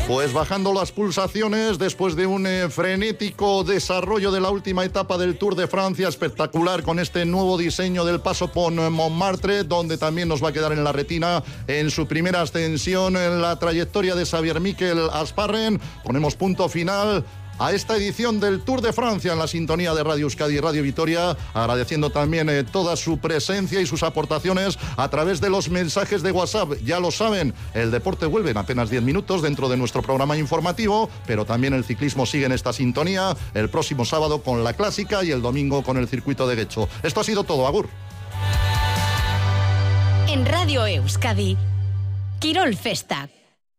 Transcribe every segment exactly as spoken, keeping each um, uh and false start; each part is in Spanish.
Pues bajando las pulsaciones después de un eh, frenético desarrollo de la última etapa del Tour de Francia, espectacular con este nuevo diseño del paso por Montmartre, donde también nos va a quedar en la retina en su primera ascensión en la trayectoria de Xavier Mikel Asparren. Ponemos punto final a esta edición del Tour de Francia en la sintonía de Radio Euskadi y Radio Vitoria, agradeciendo también eh, toda su presencia y sus aportaciones a través de los mensajes de WhatsApp. Ya lo saben, el deporte vuelve en apenas diez minutos dentro de nuestro programa informativo, pero también el ciclismo sigue en esta sintonía, el próximo sábado con la clásica y el domingo con el circuito de Guecho. Esto ha sido todo, agur. En Radio Euskadi, Kirol Festa.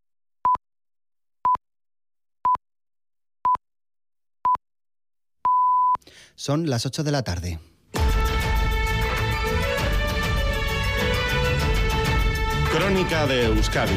Son las ocho de la tarde. Crónica de Euskadi.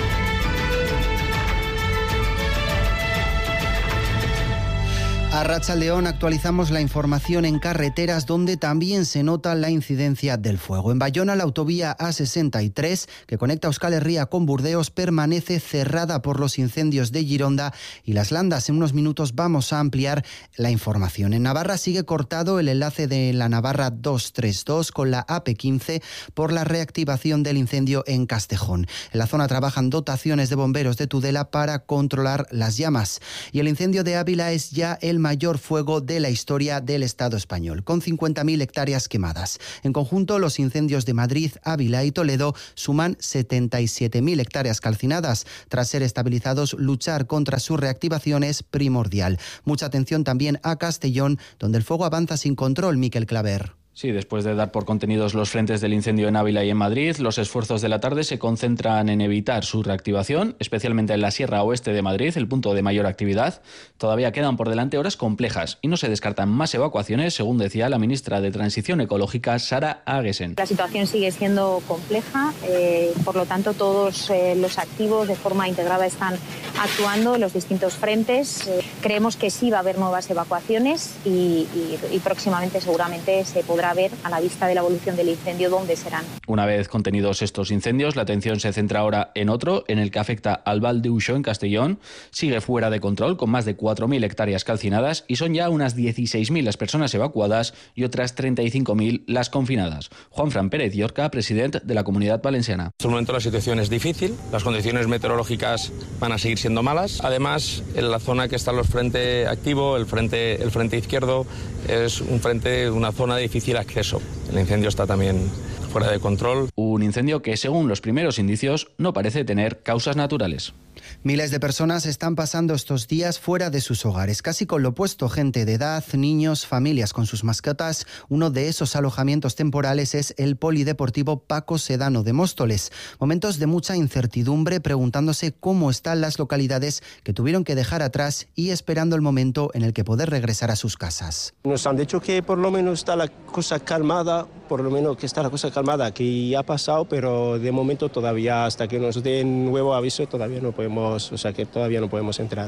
A Rachaldeón actualizamos la información en carreteras donde también se nota la incidencia del fuego. En Bayona, la autovía A sesenta y tres, que conecta Euskal Herria con Burdeos, permanece cerrada por los incendios de Gironda y Las Landas. En unos minutos vamos a ampliar la información. En Navarra sigue cortado el enlace de la Navarra doscientos treinta y dos con la A P quince por la reactivación del incendio en Castejón. En la zona trabajan dotaciones de bomberos de Tudela para controlar las llamas. Y el incendio de Ávila es ya el mayor fuego de la historia del Estado español, con cincuenta mil hectáreas quemadas. En conjunto, los incendios de Madrid, Ávila y Toledo suman setenta y siete mil hectáreas calcinadas. Tras ser estabilizados, luchar contra su reactivación es primordial. Mucha atención también a Castellón, donde el fuego avanza sin control. Miquel Claver. Sí, después de dar por contenidos los frentes del incendio en Ávila y en Madrid, los esfuerzos de la tarde se concentran en evitar su reactivación, especialmente en la Sierra Oeste de Madrid, el punto de mayor actividad. Todavía quedan por delante horas complejas y no se descartan más evacuaciones, según decía la ministra de Transición Ecológica, Sara Agesen. La situación sigue siendo compleja, eh, por lo tanto todos eh, los activos de forma integrada están actuando en los distintos frentes. Eh, creemos que sí va a haber nuevas evacuaciones y, y, y próximamente seguramente se podrá ver a la vista de la evolución del incendio dónde serán. Una vez contenidos estos incendios, la atención se centra ahora en otro, en el que afecta al Val de Uxó en Castellón. Sigue fuera de control con más de cuatro mil hectáreas calcinadas y son ya unas dieciséis mil las personas evacuadas y otras treinta y cinco mil las confinadas. Juanfran Pérez Llorca, presidente de la Comunidad Valenciana. En este momento la situación es difícil, las condiciones meteorológicas van a seguir siendo malas. Además, en la zona que está los frente activo, el frente, el frente izquierdo, es un frente, una zona de difícil acceso. El incendio está también fuera de control. Un incendio que, según los primeros indicios, no parece tener causas naturales. Miles de personas están pasando estos días fuera de sus hogares, casi con lo opuesto, gente de edad, niños, familias con sus mascotas. Uno de esos alojamientos temporales es el polideportivo Paco Sedano de Móstoles. Momentos de mucha incertidumbre, preguntándose cómo están las localidades que tuvieron que dejar atrás y esperando el momento en el que poder regresar a sus casas. Nos han dicho que por lo menos está la cosa calmada, por lo menos que está la cosa calmada, que ya ha pasado, pero de momento todavía, hasta que nos den nuevo aviso, todavía no podemos, o sea que todavía no podemos entrar.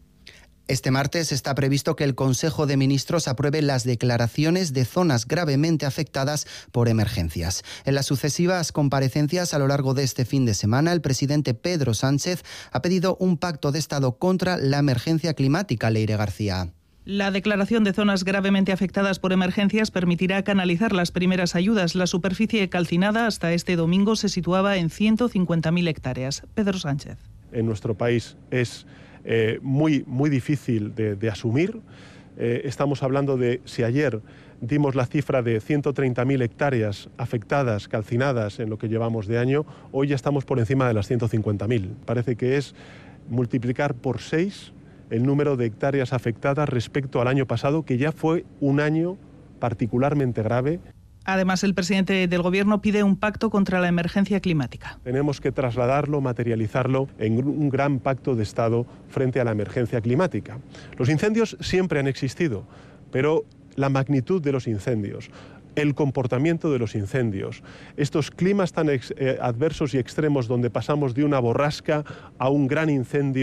Este martes está previsto que el Consejo de Ministros apruebe las declaraciones de zonas gravemente afectadas por emergencias. En las sucesivas comparecencias a lo largo de este fin de semana, el presidente Pedro Sánchez ha pedido un pacto de Estado contra la emergencia climática. Leire García. La declaración de zonas gravemente afectadas por emergencias permitirá canalizar las primeras ayudas. La superficie calcinada hasta este domingo se situaba en ciento cincuenta mil hectáreas. Pedro Sánchez. En nuestro país es eh, muy, muy difícil de, de asumir. Eh, estamos hablando de, si ayer dimos la cifra de ciento treinta mil hectáreas afectadas, calcinadas en lo que llevamos de año, hoy ya estamos por encima de las ciento cincuenta mil. Parece que es multiplicar por seis el número de hectáreas afectadas respecto al año pasado, que ya fue un año particularmente grave. Además, el presidente del Gobierno pide un pacto contra la emergencia climática. Tenemos que trasladarlo, materializarlo en un gran pacto de Estado frente a la emergencia climática. Los incendios siempre han existido, pero la magnitud de los incendios, el comportamiento de los incendios, estos climas tan ex, eh, adversos y extremos donde pasamos de una borrasca a un gran incendio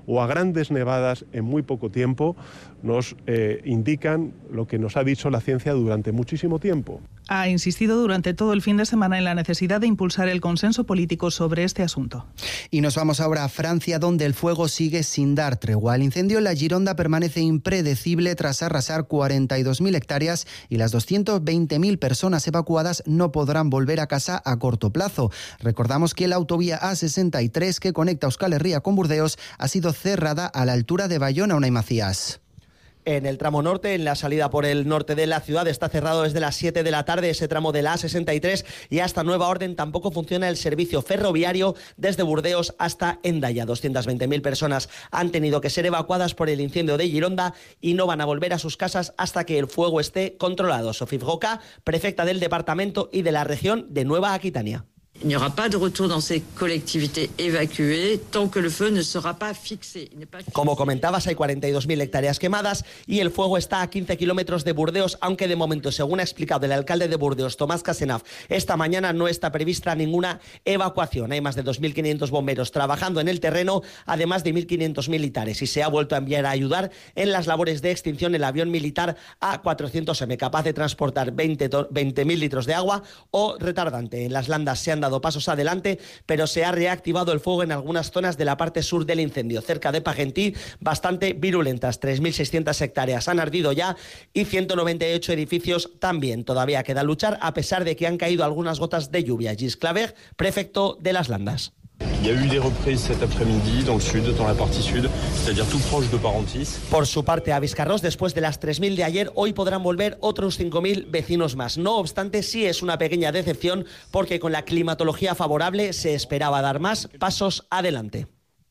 o a grandes nevadas en muy poco tiempo nos eh, indican lo que nos ha dicho la ciencia durante muchísimo tiempo. Ha insistido durante todo el fin de semana en la necesidad de impulsar el consenso político sobre este asunto. Y nos vamos ahora a Francia, donde el fuego sigue sin dar tregua. El incendio en la Gironda permanece impredecible tras arrasar cuarenta y dos mil hectáreas y las doscientas veinte mil personas evacuadas no podrán volver a casa a corto plazo. Recordamos que la autovía A sesenta y tres que conecta Euskal Herria con Burdeos ha sido cerrada a la altura de Bayona. Unai Macías. En el tramo norte, en la salida por el norte de la ciudad, está cerrado desde las siete de la tarde ese tramo de la A sesenta y tres y hasta nueva orden tampoco funciona el servicio ferroviario desde Burdeos hasta Hendaya. doscientas veinte mil personas han tenido que ser evacuadas por el incendio de Gironda y no van a volver a sus casas hasta que el fuego esté controlado. Sofía Goca, prefecta del departamento y de la región de Nueva Aquitania. Il n'y aura pas de retour dans ces collectivités évacuées tant que le feu ne sera pas fixé. Como comentabas, hay cuarenta y dos mil hectáreas quemadas y el fuego está a quince kilómetros de Burdeos, aunque de momento, según ha explicado el alcalde de Burdeos, Tomás Casenaf, esta mañana no está prevista ninguna evacuación. Hay más de dos mil quinientos bomberos trabajando en el terreno, además de mil quinientos militares, y se ha vuelto a enviar a ayudar en las labores de extinción el avión militar A cuatrocientos eme, capaz de transportar veinte mil litros de agua o retardante. En las landas se han dado pasos adelante, pero se ha reactivado el fuego en algunas zonas de la parte sur del incendio, cerca de Pagentí, bastante virulentas. tres mil seiscientas hectáreas han ardido ya y ciento noventa y ocho edificios también. Todavía queda luchar, a pesar de que han caído algunas gotas de lluvia. Gilles Claver, prefecto de las Landas. Il y a eu des reprises cet après-midi dans le sud, dans la partie sud, c'est-à-dire tout proche de Parentis. Por su parte, a Viscarros, después de las tres mil de ayer, hoy podrán volver otros cinco mil vecinos más. No obstante, sí es una pequeña decepción porque con la climatología favorable se esperaba dar más pasos adelante.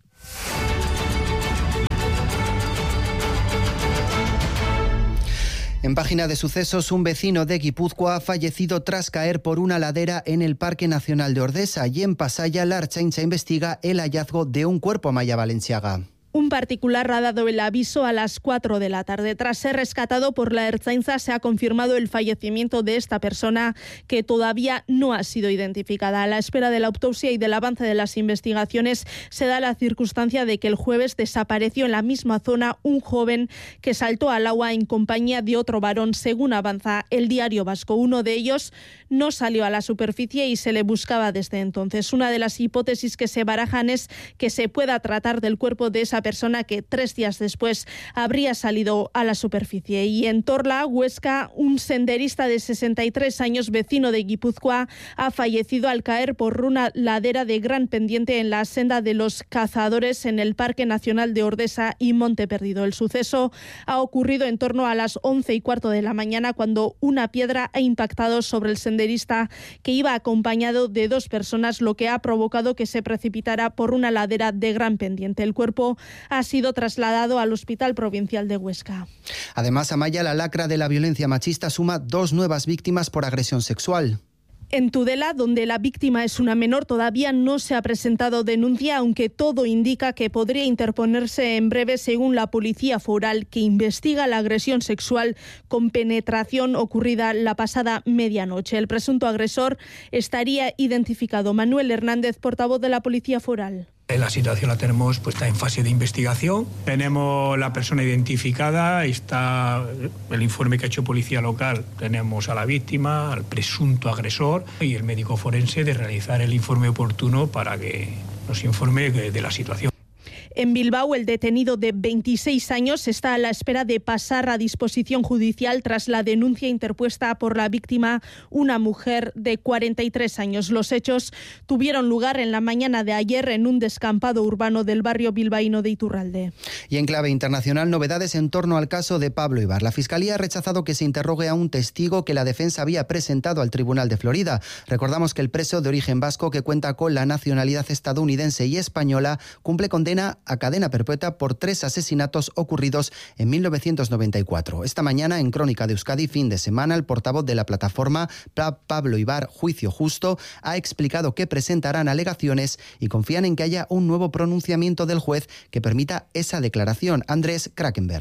En página de sucesos, un vecino de Guipúzcoa ha fallecido tras caer por una ladera en el Parque Nacional de Ordesa, y en Pasaya la Ertzaintza investiga el hallazgo de un cuerpo. Maya Valenciaga. Un particular ha dado el aviso a las cuatro de la tarde. Tras ser rescatado por la Ertzaintza, se ha confirmado el fallecimiento de esta persona, que todavía no ha sido identificada. A la espera de la autopsia y del avance de las investigaciones, se da la circunstancia de que el jueves desapareció en la misma zona un joven que saltó al agua en compañía de otro varón, según avanza el Diario Vasco. Uno de ellos no salió a la superficie y se le buscaba desde entonces. Una de las hipótesis que se barajan es que se pueda tratar del cuerpo de esa persona que tres días después habría salido a la superficie. Y en Torla, Huesca, un senderista de sesenta y tres años, vecino de Guipúzcoa, ha fallecido al caer por una ladera de gran pendiente en la senda de los Cazadores en el Parque Nacional de Ordesa y Monte Perdido. El suceso ha ocurrido en torno a las once y cuarto de la mañana, cuando una piedra ha impactado sobre el senderista, que iba acompañado de dos personas, lo que ha provocado que se precipitara por una ladera de gran pendiente. El cuerpo ha sido trasladado al Hospital Provincial de Huesca. Además, Amaya, la lacra de la violencia machista suma dos nuevas víctimas por agresión sexual. En Tudela, donde la víctima es una menor, todavía no se ha presentado denuncia, aunque todo indica que podría interponerse en breve, según la Policía Foral, que investiga la agresión sexual con penetración ocurrida la pasada medianoche. El presunto agresor estaría identificado. Manuel Hernández, portavoz de la Policía Foral. La situación la tenemos puesta en fase de investigación. Tenemos la persona identificada, está el informe que ha hecho Policía Local. Tenemos a la víctima, al presunto agresor y el médico forense de realizar el informe oportuno para que nos informe de la situación. En Bilbao, el detenido de veintiséis años está a la espera de pasar a disposición judicial tras la denuncia interpuesta por la víctima, una mujer de cuarenta y tres años. Los hechos tuvieron lugar en la mañana de ayer en un descampado urbano del barrio bilbaíno de Iturralde. Y en clave internacional, novedades en torno al caso de Pablo Ibar. La Fiscalía ha rechazado que se interrogue a un testigo que la defensa había presentado al Tribunal de Florida. Recordamos que el preso de origen vasco, que cuenta con la nacionalidad estadounidense y española, cumple condena a cadena perpetua por tres asesinatos ocurridos en mil novecientos noventa y cuatro. Esta mañana, en Crónica de Euskadi, fin de semana, el portavoz de la plataforma Pablo Ibar Juicio Justo ha explicado que presentarán alegaciones y confían en que haya un nuevo pronunciamiento del juez que permita esa declaración. Andrés Krakenberg.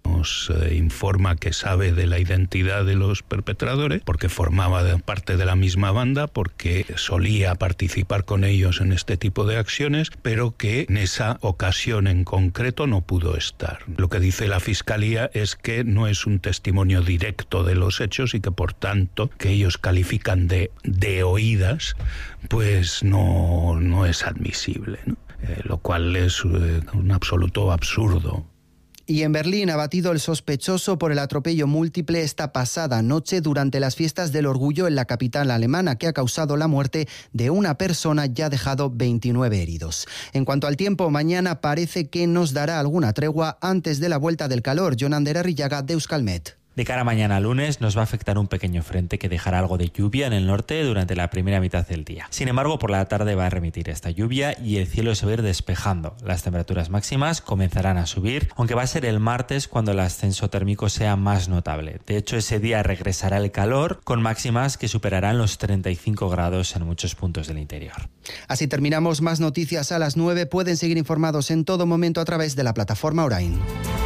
Nos eh, informa que sabe de la identidad de los perpetradores porque formaba de parte de la misma banda, porque solía participar con ellos en este tipo de acciones, pero que en esa ocasión en concreto no pudo estar. Lo que dice la Fiscalía es que no es un testimonio directo de los hechos y que por tanto que ellos califican de, de oídas, pues no, no es admisible, ¿no? Eh, lo cual es eh, un absoluto absurdo. Y en Berlín ha batido el sospechoso por el atropello múltiple esta pasada noche durante las fiestas del orgullo en la capital alemana, que ha causado la muerte de una persona y ha dejado veintinueve heridos. En cuanto al tiempo, mañana parece que nos dará alguna tregua antes de la vuelta del calor. Jonander Arrillaga, de Euskalmet. De cara a mañana lunes nos va a afectar un pequeño frente que dejará algo de lluvia en el norte durante la primera mitad del día. Sin embargo, por la tarde va a remitir esta lluvia y el cielo se va a ir despejando. Las temperaturas máximas comenzarán a subir, aunque va a ser el martes cuando el ascenso térmico sea más notable. De hecho, ese día regresará el calor con máximas que superarán los treinta y cinco grados en muchos puntos del interior. Así terminamos. Más noticias a las nueve. Pueden seguir informados en todo momento a través de la plataforma Orain.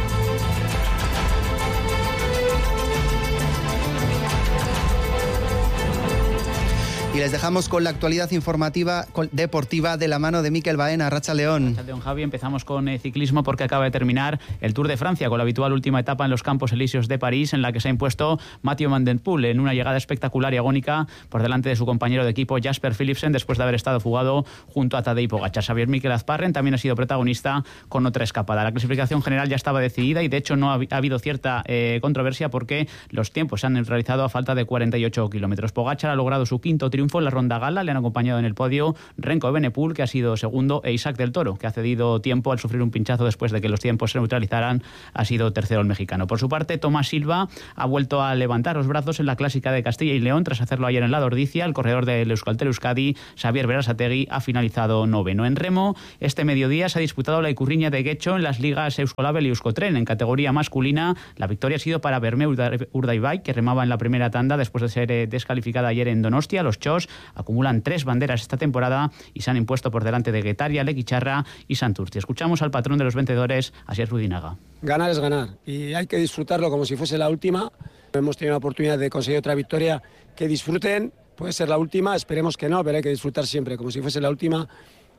Y les dejamos con la actualidad informativa deportiva de la mano de Mikel Baena. Arratsaldeon. Arratsaldeon, Javi. Empezamos con eh, ciclismo porque acaba de terminar el Tour de Francia con la habitual última etapa en los Campos Elíseos de París, en la que se ha impuesto Mathieu Van Der Poel en una llegada espectacular y agónica por delante de su compañero de equipo Jasper Philipsen, después de haber estado fugado junto a Tadej Pogačar. Xavier Mikel Azparren también ha sido protagonista con otra escapada. La clasificación general ya estaba decidida y de hecho no ha, ha habido cierta eh, controversia porque los tiempos se han realizado a falta de cuarenta y ocho kilómetros. Pogačar ha logrado su quinto triunfo en la ronda gala, le han acompañado en el podio Renko Evenepoel, que ha sido segundo, e Isaac del Toro, que ha cedido tiempo al sufrir un pinchazo después de que los tiempos se neutralizaran, ha sido tercero el mexicano. Por su parte, Tomás Silva ha vuelto a levantar los brazos en la clásica de Castilla y León tras hacerlo ayer en la Ordicia. El corredor del Euskaltel Euskadi, Xavier Berasategui, ha finalizado noveno. En remo, este mediodía se ha disputado la Ikurriña de Guecho en las ligas Euskolabel y Euskotren. En categoría masculina, la victoria ha sido para Bermeu Urdaibai, que remaba en la primera tanda después de ser descalificada ayer en Donostia. Los Chos acumulan tres banderas esta temporada y se han impuesto por delante de Guetaria, Lequicharra y Santurce. Escuchamos al patrón de los vencedores, Asier Rudinaga. Ganar es ganar y hay que disfrutarlo como si fuese la última. Hemos tenido la oportunidad de conseguir otra victoria, que disfruten, puede ser la última, esperemos que no, pero hay que disfrutar siempre como si fuese la última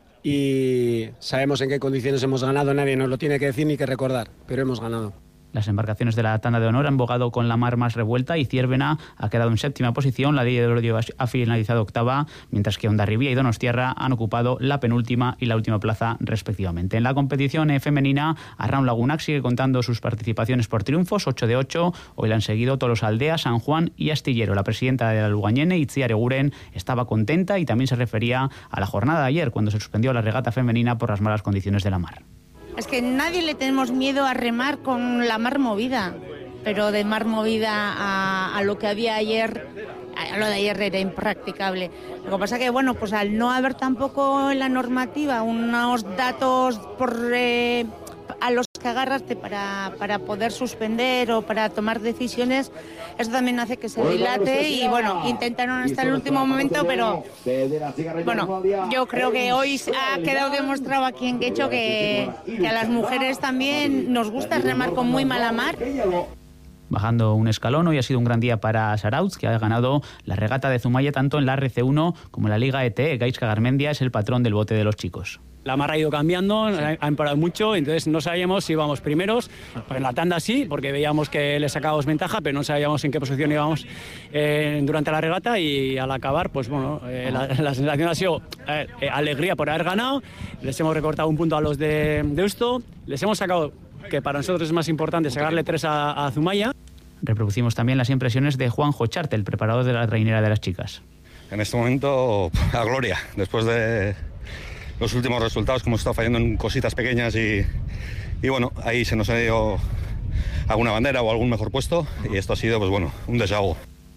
y sabemos en qué condiciones hemos ganado, nadie nos lo tiene que decir ni que recordar, pero hemos ganado. Las embarcaciones de la tanda de honor han bogado con la mar más revuelta y Ciervena ha quedado en séptima posición. La Ley de Orodio ha finalizado octava, mientras que Hondarribia y Donostiarra han ocupado la penúltima y la última plaza respectivamente. En la competición femenina, Arraun Lagunac sigue contando sus participaciones por triunfos, ocho de ocho. Hoy la han seguido Tolosaldea, San Juan y Astillero. La presidenta de la Lugañene, Itziar Eguren, estaba contenta y también se refería a la jornada de ayer, cuando se suspendió la regata femenina por las malas condiciones de la mar. Es que nadie le tenemos miedo a remar con la mar movida, pero de mar movida a, a lo que había ayer, a lo de ayer era impracticable. Lo que pasa que, bueno, pues al no haber tampoco en la normativa unos datos por, eh, a los que agarrarte para, para poder suspender o para tomar decisiones, eso también hace que se dilate y bueno, intentaron hasta el último momento, pero bueno, yo creo que hoy ha quedado demostrado aquí en Guecho que, que a las mujeres también nos gusta remar con muy mala mar. Bajando un escalón, hoy ha sido un gran día para Sarauz, que ha ganado la regata de Zumaya tanto en la R C uno como en la Liga E T. Gaizka Garmendia es el patrón del bote de los chicos. La mar ha ido cambiando, ha empeorado mucho, entonces no sabíamos si íbamos primeros. En la tanda sí, porque veíamos que le sacábamos ventaja, pero no sabíamos en qué posición íbamos eh, durante la regata y al acabar, pues bueno, eh, la, la sensación ha sido eh, alegría por haber ganado. Les hemos recortado un punto a los de Deusto, les hemos sacado, que para nosotros es más importante, sacarle tres a, a Zumaya. Reproducimos también las impresiones de Juanjo Charte, el preparador de la trainera de las chicas. En este momento, a gloria, después de los últimos resultados, que hemos estado fallando en cositas pequeñas y, y bueno, ahí se nos ha ido alguna bandera o algún mejor puesto y esto ha sido, pues bueno, un desahogo.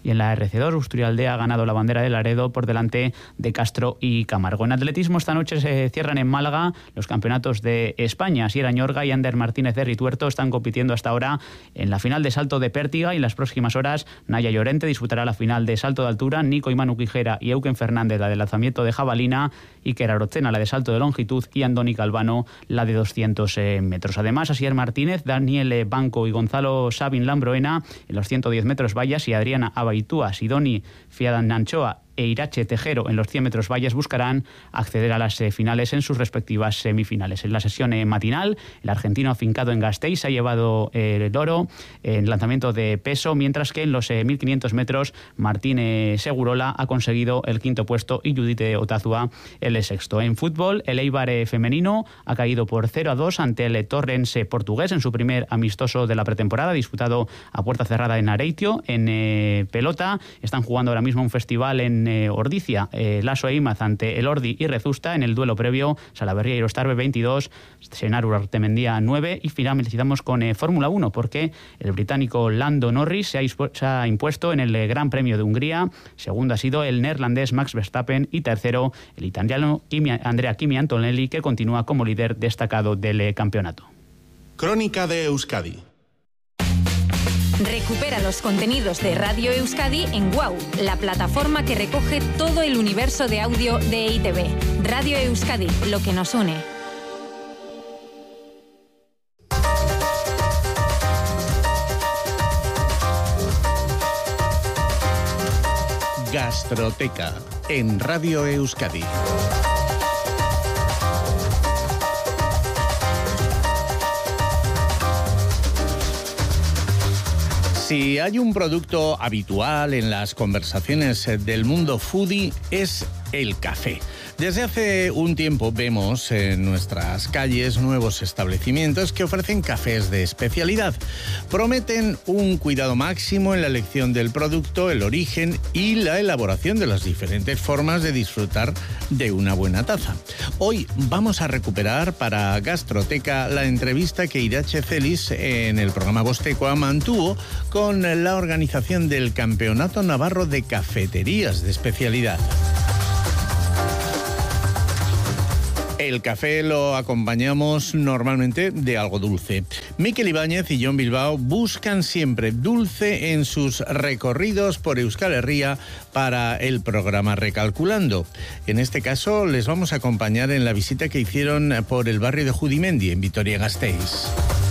Y en la R C dos, Busturialdea ha ganado la bandera de Laredo por delante de Castro y Camargo. En atletismo, esta noche se cierran en Málaga los campeonatos de España. Asier Añorga y Ander Martínez de Rituerto están compitiendo hasta ahora en la final de salto de pértiga, y en las próximas horas Naya Llorente disputará la final de salto de altura, Nico y Manu Quijera y Euken Fernández la de lanzamiento de jabalina, Iker Arotzena la de salto de longitud y Andoni Calvano la de doscientos metros. Además, Asier Martínez, Daniel Banco y Gonzalo Sabin Lambroena en los ciento diez metros vallas, y Adriana Abaitúa, Sidoni Fiadananchoa e Irache Tejero en los cien metros vallas buscarán acceder a las eh, finales en sus respectivas semifinales. En la sesión eh, matinal, el argentino afincado en Gasteiz ha llevado eh, el oro en lanzamiento de peso, mientras que en los eh, mil quinientos metros Martín eh, Segurola ha conseguido el quinto puesto y Judith Otazua el sexto. En fútbol, el Eibar eh, femenino ha caído por cero a dos ante el Torrense portugués en su primer amistoso de la pretemporada, disputado a puerta cerrada en Areitio. En eh, pelota están jugando ahora mismo un festival en eh, Ordizia, eh, Laso e Imaz ante el Ordi y Rezusta. En el duelo previo, Salaberria y Irostarbe veintidós, Senaru Artemendía nueve, y finalizamos con eh, Fórmula uno, porque el británico Lando Norris se ha, se ha impuesto en el eh, Gran Premio de Hungría. Segundo ha sido el neerlandés Max Verstappen y tercero el italiano Kimi, Andrea Kimi Antonelli, que continúa como líder destacado del eh, campeonato. Crónica de Euskadi. Recupera los contenidos de Radio Euskadi en WOW, la plataforma que recoge todo el universo de audio de E I Te Be. Radio Euskadi, lo que nos une. Gastroteca en Radio Euskadi. Si hay un producto habitual en las conversaciones del mundo foodie, es el café. Desde hace un tiempo vemos en nuestras calles nuevos establecimientos que ofrecen cafés de especialidad. Prometen un cuidado máximo en la elección del producto, el origen y la elaboración de las diferentes formas de disfrutar de una buena taza. Hoy vamos a recuperar para Gastroteca la entrevista que Irache Celis en el programa Bostecoa mantuvo con la organización del Campeonato Navarro de Cafeterías de Especialidad. El café lo acompañamos normalmente de algo dulce. Mikel Ibáñez y Jon Bilbao buscan siempre dulce en sus recorridos por Euskal Herria para el programa Recalculando. En este caso les vamos a acompañar en la visita que hicieron por el barrio de Judimendi, en Vitoria-Gasteiz.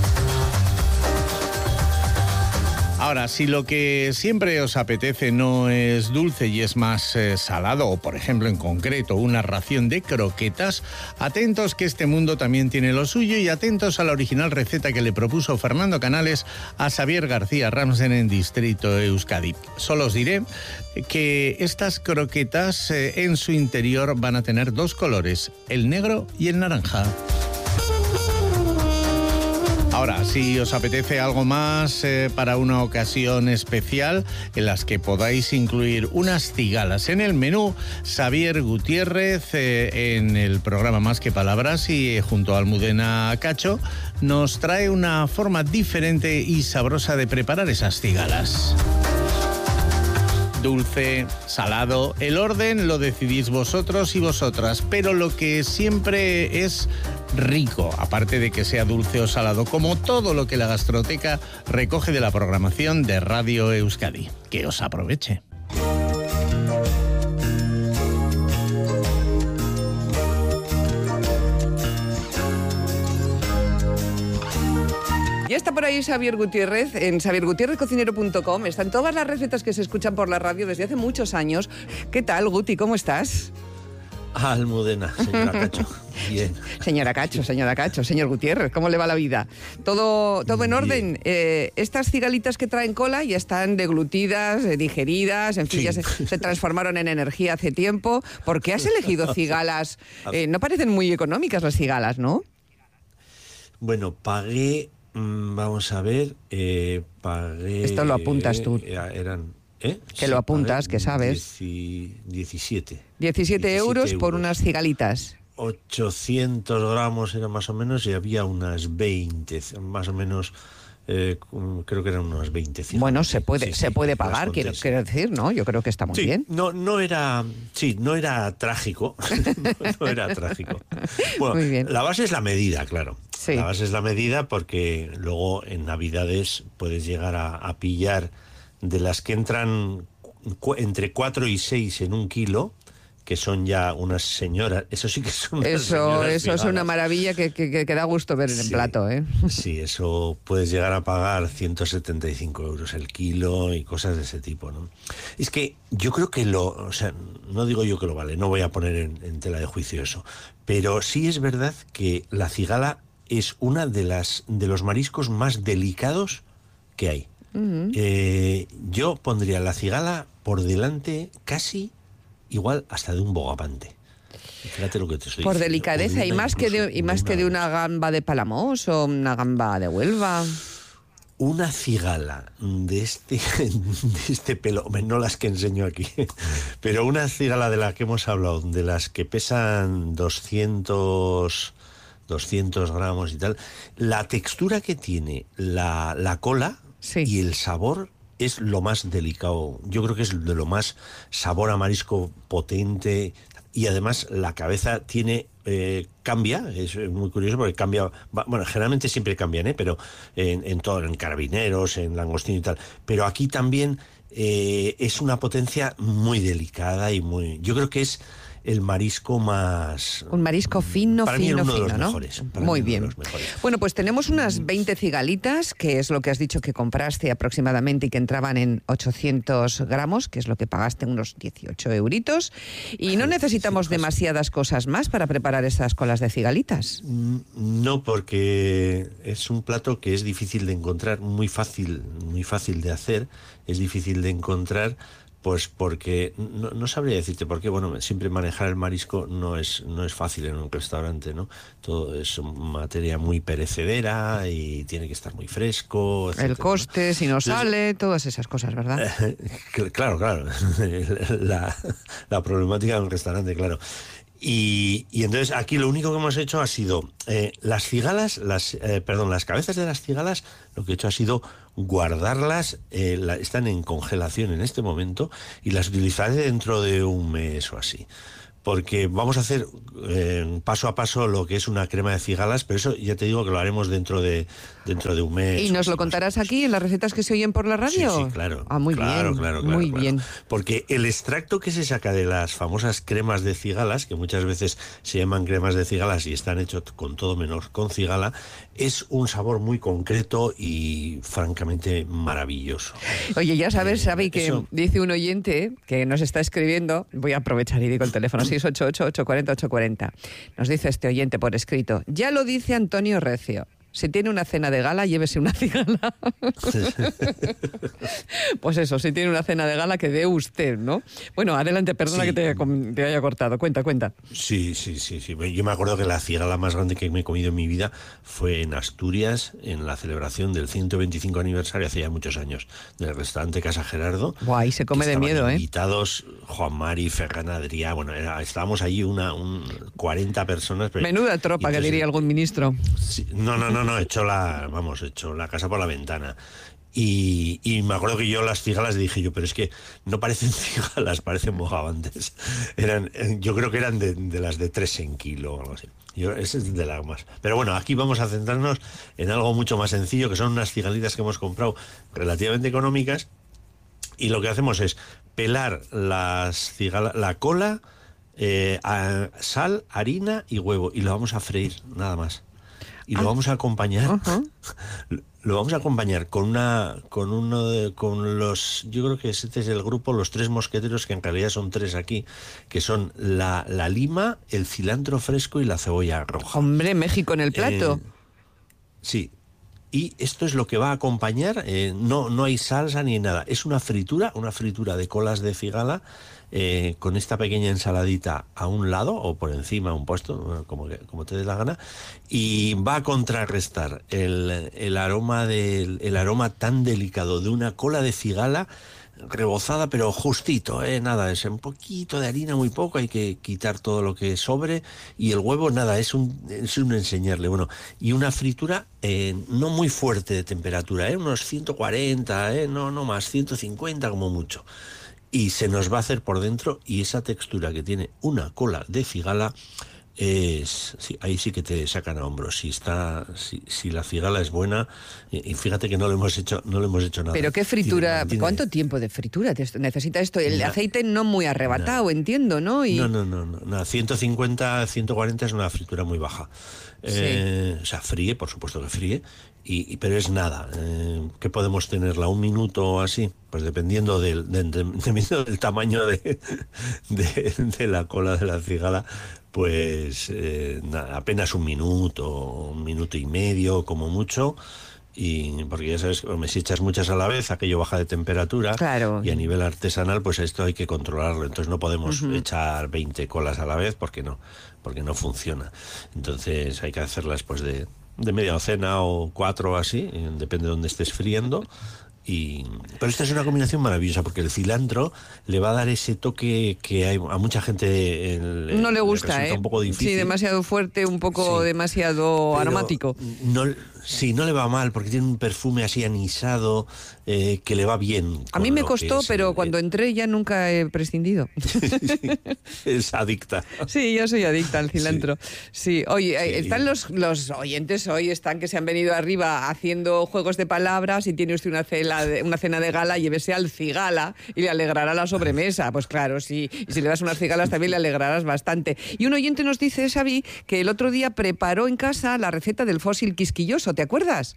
Ahora, si lo que siempre os apetece no es dulce y es más eh, salado, o por ejemplo en concreto una ración de croquetas, atentos que este mundo también tiene lo suyo, y atentos a la original receta que le propuso Fernando Canales a Xavier García Ramsen en Distrito Euskadi. Solo os diré que estas croquetas eh, en su interior van a tener dos colores, el negro y el naranja. Ahora, si os apetece algo más eh, para una ocasión especial en las que podáis incluir unas cigalas en el menú, Xavier Gutiérrez eh, en el programa Más que Palabras y eh, junto a Almudena Cacho nos trae una forma diferente y sabrosa de preparar esas cigalas. Dulce, salado, el orden lo decidís vosotros y vosotras, pero lo que siempre es rico, aparte de que sea dulce o salado, como todo lo que la Gastroteca recoge de la programación de Radio Euskadi. Que os aproveche. Ya está por ahí Xavier Gutiérrez, en xavier gutierrez cocinero punto com. Están todas las recetas que se escuchan por la radio desde hace muchos años. ¿Qué tal, Guti? ¿Cómo estás? Almudena, señora Cacho. Bien. Señora Cacho, señora Cacho, señor Gutiérrez, ¿cómo le va la vida? ¿Todo, todo en orden? Eh, estas cigalitas que traen cola ya están deglutidas, eh, digeridas, en fin, sí. ya se, se transformaron en energía hace tiempo. ¿Por qué has elegido cigalas? Eh, no parecen muy económicas las cigalas, ¿no? Bueno, pagué... Vamos a ver, eh, pagué... Esto lo apuntas tú. Eh, eran, ¿eh? Que sí, lo apuntas, que sabes. diecisiete. diecisiete euros por unas cigalitas. ochocientos gramos era más o menos y había unas veinte, más o menos Eh, creo que eran unos veinte. Bueno, se puede, sí, se sí, puede pagar, conté, quiero, sí. quiero decir, ¿no? Yo creo que está muy sí, bien. No, no era, sí, no era trágico, no era trágico. Bueno, Muy bien. La base es la medida, claro. Sí. La base es la medida porque luego en Navidades puedes llegar a, a pillar de las que entran cu- entre cuatro y seis en un kilo, que son ya unas señoras, eso sí que son unas Eso, señoras eso es fijadas. una maravilla que, que, que da gusto ver en el Sí. plato, ¿eh? Sí, eso puedes llegar a pagar ciento setenta y cinco euros el kilo y cosas de ese tipo, ¿no? Es que yo creo que lo, o sea, no digo yo que lo vale, no voy a poner en, en tela de juicio eso, pero sí es verdad que la cigala es una de las de los mariscos más delicados que hay. Uh-huh. Eh, yo pondría la cigala por delante casi igual hasta de un bogavante. Fíjate lo que te estoy Por diciendo. delicadeza, O de y una más que de, y incluso, más que de una gamba de Palamós o una gamba de Huelva. Una cigala de este, de este pelo, hombre, no las que enseño aquí, pero una cigala de la que hemos hablado, de las que pesan doscientos, doscientos gramos y tal, la textura que tiene la, la cola y el sabor es lo más delicado. Yo creo que es de lo más sabor a marisco potente, y además la cabeza tiene eh, cambia, es muy curioso porque cambia, va, bueno, generalmente siempre cambian, ¿eh? Pero en, en todo, en carabineros, en langostino y tal, pero aquí también eh, es una potencia muy delicada y muy, yo creo que es el marisco más... Un marisco fino, para mí fino, uno de fino, los ¿no? mejores, para Muy mí uno bien. de los mejores. Bueno, pues tenemos unas veinte cigalitas, que es lo que has dicho que compraste aproximadamente y que entraban en ochocientos gramos, que es lo que pagaste, unos dieciocho euritos. Y no necesitamos demasiadas cosas más para preparar estas colas de cigalitas. No, porque es un plato que es difícil de encontrar, muy fácil, muy fácil de hacer, es difícil de encontrar. Pues porque, no, no sabría decirte por qué, bueno, siempre manejar el marisco no es, no es fácil en un restaurante, ¿no? Todo es materia muy perecedera y tiene que estar muy fresco, etcétera, El coste, ¿no? si no Entonces, sale, todas esas cosas, ¿verdad? claro, claro, la, la problemática del restaurante, claro. Y, y entonces aquí lo único que hemos hecho ha sido eh, las cigalas, las eh, perdón, las cabezas de las cigalas, lo que he hecho ha sido guardarlas, eh, la, están en congelación en este momento y las utilizaré dentro de un mes o así. Porque vamos a hacer eh, paso a paso lo que es una crema de cigalas, pero eso ya te digo que lo haremos dentro de dentro de un mes. ¿Y nos lo contarás aquí en las recetas que se oyen por la radio? Sí, sí, claro. Ah, muy claro, bien, claro, claro, muy claro. bien. Porque el extracto que se saca de las famosas cremas de cigalas, que muchas veces se llaman cremas de cigalas y están hechos con todo menos con cigala, es un sabor muy concreto y francamente maravilloso. Oye, ya sabes, Xavi, que eso- dice un oyente que nos está escribiendo, voy a aprovechar y digo el teléfono, seis ocho ocho, ocho cuatro cero, ocho cuatro cero. Nos dice este oyente por escrito, ya lo dice Antonio Recio. Si tiene una cena de gala, llévese una cigala. Pues eso, si tiene una cena de gala, que dé usted, ¿no? Bueno, adelante, perdona Sí. que te haya, com- te haya cortado. Cuenta, cuenta. Sí, sí, sí, sí. Yo me acuerdo que la cigala más grande que me he comido en mi vida fue en Asturias, en la celebración del ciento veinticinco aniversario, hace ya muchos años, del restaurante Casa Gerardo. Guay, se come que de estaban miedo, ¿eh? invitados Juan Mari, Ferran Adrià, bueno, era- estábamos allí una un, cuarenta personas. pero- Menuda tropa, y que entonces- diría algún ministro. Sí, no, no, no, no, echó la, vamos, echó la casa por la ventana. Y, y me acuerdo que yo las cigalas dije yo, pero es que no parecen cigalas, parecen bogavantes. Eran, eh, yo creo que eran de, de las de tres en kilo o algo así. Yo, ese es de las más. Pero bueno, aquí vamos a centrarnos en algo mucho más sencillo, que son unas cigalitas que hemos comprado relativamente económicas. Y lo que hacemos es pelar las cigala, la cola, eh, a sal, harina y huevo. Y lo vamos a freír, nada más. Y lo vamos a acompañar. Lo vamos a acompañar con una, con uno de, con los, yo creo que este es el grupo, los tres mosqueteros, que en realidad son tres aquí, que son la, la lima, el cilantro fresco y la cebolla roja. Hombre, México en el plato. Eh, sí. Y esto es lo que va a acompañar, eh, no, no hay salsa ni nada, es una fritura, una fritura de colas de cigala, eh, con esta pequeña ensaladita a un lado o por encima, un puesto, como, que- como te dé la gana, y va a contrarrestar el, el aroma del, el aroma tan delicado de una cola de cigala rebozada, pero justito, ¿eh? Nada, es un poquito de harina, muy poco, hay que quitar todo lo que sobre, y el huevo, nada, es un, es un enseñarle, bueno, y una fritura eh, no muy fuerte de temperatura, ¿eh? Unos ciento cuarenta, ¿eh? no, no más, ciento cincuenta como mucho, y se nos va a hacer por dentro, y esa textura que tiene una cola de cigala, es sí, ahí sí que te sacan a hombros. Si está, si, si la cigala es buena, y, y fíjate que no le hemos hecho, no le hemos hecho nada. Pero qué fritura, tiene, tiene, ¿cuánto tiempo de fritura necesita esto? El na, aceite no muy arrebatado, na, entiendo, ¿no? Y... No, no, no, no, no, ciento cincuenta, ciento cuarenta es una fritura muy baja. Sí. Eh, o sea, fríe, por supuesto que fríe, y, y, pero es nada. Eh, ¿Qué podemos tenerla? ¿Un minuto o así? Pues dependiendo del, de, de, dependiendo del tamaño de, de, de la cola de la cigala, pues eh, nada, apenas un minuto, un minuto y medio como mucho, y porque ya sabes, si echas muchas a la vez, aquello baja de temperatura, claro. Y a nivel artesanal, pues esto hay que controlarlo, entonces no podemos uh-huh. echar veinte colas a la vez porque no, porque no funciona, entonces hay que hacerlas pues de, de media docena o cuatro o así, depende de donde estés friendo. Y, pero esta es una combinación maravillosa porque el cilantro le va a dar ese toque que hay, a mucha gente el, no le gusta, le ¿eh? Un poco difícil. Sí, demasiado fuerte, un poco sí, demasiado aromático. No, sí, no le va mal porque tiene un perfume así anisado eh, que le va bien. A mí me costó, es, pero eh, cuando entré ya nunca he prescindido. Sí, es adicta. Sí, yo soy adicta al cilantro. Sí, sí. Oye, sí. Están los, los oyentes hoy, están que se han venido arriba haciendo juegos de palabras y tiene usted una cena de, una cena de gala, llévese al cigala y le alegrará la sobremesa. Pues claro, sí. Y si le das unas cigalas también le alegrarás bastante. Y un oyente nos dice, Xavi, que el otro día preparó en casa la receta del fósil quisquilloso, ¿te acuerdas?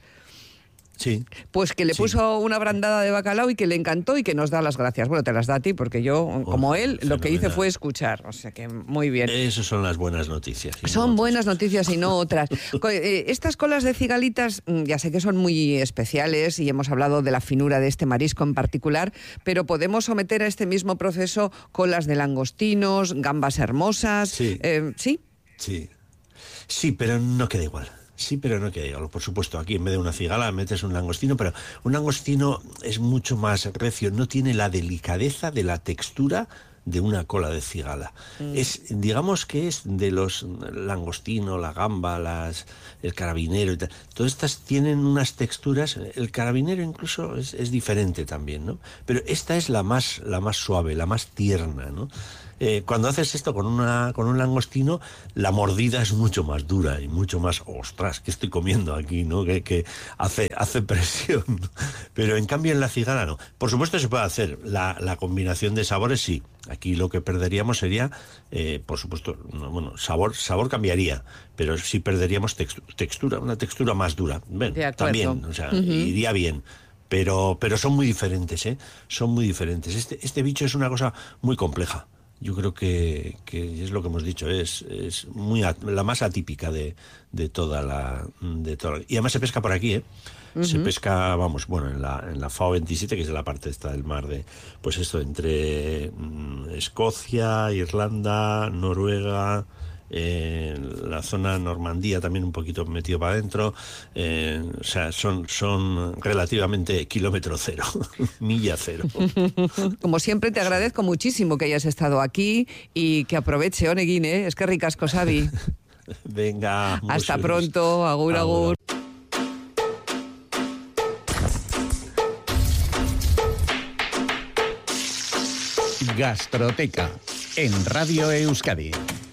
Sí. Pues que le sí. puso una brandada de bacalao y que le encantó y que nos da las gracias. Bueno, te las da a ti porque yo, oh, como él, fenomenal. Lo que hice fue escuchar. O sea que muy bien. Esas son las buenas noticias. Son no buenas noticias y no otras. Estas colas de cigalitas, ya sé que son muy especiales y hemos hablado de la finura de este marisco en particular, pero podemos someter a este mismo proceso colas de langostinos, gambas hermosas. Sí. Eh, ¿Sí? Sí. Sí, pero no queda igual. Sí, pero no queda igual. Por supuesto, aquí en vez de una cigala metes un langostino, pero un langostino es mucho más recio, no tiene la delicadeza de la textura de una cola de cigala. Mm. Es, digamos que es de los langostino, la gamba, las, el carabinero y tal. Todas estas tienen unas texturas, el carabinero incluso es, es diferente también, ¿no? Pero esta es la más, la más suave, la más tierna, ¿no? Eh, cuando haces esto con una con un langostino, la mordida es mucho más dura y mucho más, ostras, ¿qué estoy comiendo aquí? ¿No? Que, que hace, hace presión. Pero en cambio en la cigala no. Por supuesto se puede hacer. La, la combinación de sabores sí. Aquí lo que perderíamos sería, eh, por supuesto, no, bueno, sabor, sabor cambiaría, pero sí perderíamos textura, una textura más dura. Bueno, también, o sea, uh-huh. iría bien. Pero, pero son muy diferentes, ¿eh? Son muy diferentes. Este, este bicho es una cosa muy compleja. Yo creo que, que es lo que hemos dicho, es, es muy at, la más atípica de, de toda la... De toda, y además se pesca por aquí, ¿eh? Uh-huh. Se pesca, vamos, bueno, en la, en la F A O veintisiete, que es la parte esta del mar de... Pues esto, entre mm, Escocia, Irlanda, Noruega... Eh, la zona Normandía también un poquito metido para adentro, eh, o sea, son, son relativamente kilómetro cero, milla cero. Como siempre te agradezco muchísimo que hayas estado aquí y que aproveche, Oneguin, ¿eh? Es que ricasco, Xavi. Venga. Hasta pronto, agur, agur. Gastroteca en Radio Euskadi.